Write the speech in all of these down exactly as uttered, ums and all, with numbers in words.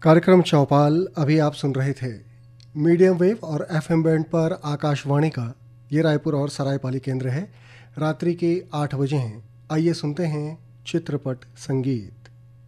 कार्यक्रम चौपाल अभी आप सुन रहे थे। मीडियम वेव और एफएम बैंड पर आकाशवाणी का ये रायपुर और सरायपाली केंद्र है। रात्रि के आठ बजे हैं। आइए सुनते हैं चित्रपट संगीत।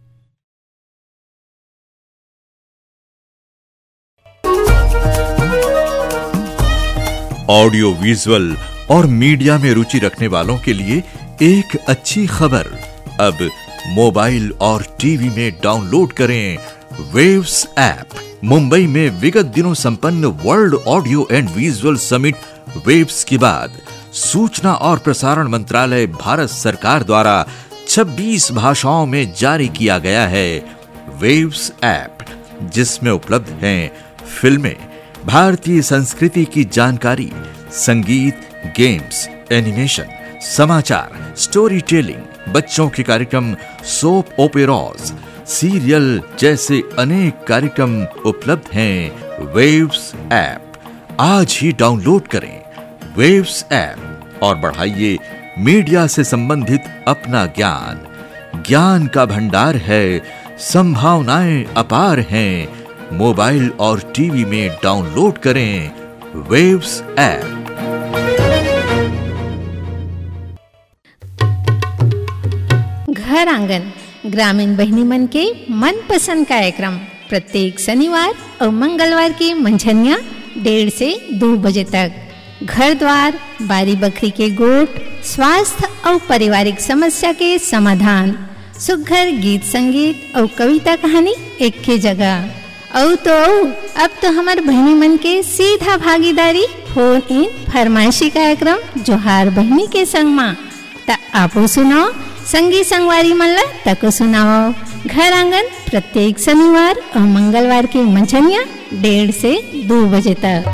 ऑडियो विजुअल और मीडिया में रुचि रखने वालों के लिए एक अच्छी खबर। अब मोबाइल और टीवी में डाउनलोड करें वेव्स ऐप। मुंबई में विगत दिनों संपन्न world audio and visual summit waves के बाद सूचना और प्रसारण मंत्रालय भारत सरकार द्वारा छब्बीस भाषाओं में जारी किया गया है वेव्स ऐप, जिसमें उपलब्ध हैं फिल्में, भारतीय संस्कृति की जानकारी, संगीत, गेम्स, एनिमेशन, समाचार, स्टोरी टेलिंग, बच्चों के कार्यक्रम, सोप ओपेराज, सीरियल जैसे अनेक कार्यक्रम उपलब्ध हैं वेव्स ऐप। आज ही डाउनलोड करें वेव्स ऐप और बढ़ाइए मीडिया से संबंधित अपना ज्ञान। ज्ञान का भंडार है, संभावनाएं अपार हैं। मोबाइल और टीवी में डाउनलोड करें वेव्स ऐप। घर आंगन ग्रामीण बहनी मन के मनपसंद कार्यक्रम प्रत्येक शनिवार और मंगलवार के मंझनिया डेढ़ से दो बजे तक। घर द्वार, बारी बकरी के गोट, स्वास्थ्य और पारिवारिक समस्या के समाधान, सुघर गीत संगीत और कविता कहानी एक के जगह। औ तो अब तो हमार बहनी मन के सीधा भागीदारी फोन इन फरमाइशी कार्यक्रम जोहार बहनी के संग माँ ता आपो सुनाओ, संगी संगवारी मन ला तको सुनाओ। घर आंगन प्रत्येक शनिवार और मंगलवार के मंझनिया डेढ़ से दो बजे तक।